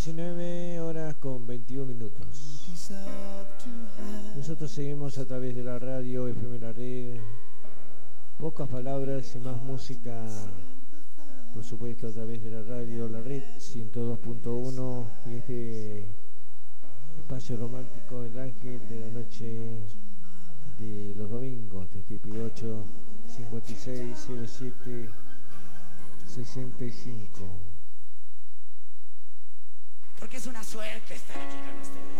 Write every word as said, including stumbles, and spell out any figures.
diecinueve horas con veintiún minutos. Nosotros seguimos a través de la radio F M La Red. Pocas palabras y más música, por supuesto, a través de la radio La Red ciento dos punto uno y este espacio romántico, el ángel de la noche de los domingos, de T P ocho cincuenta y seis cero siete sesenta y cinco. Porque es una suerte estar aquí con ustedes.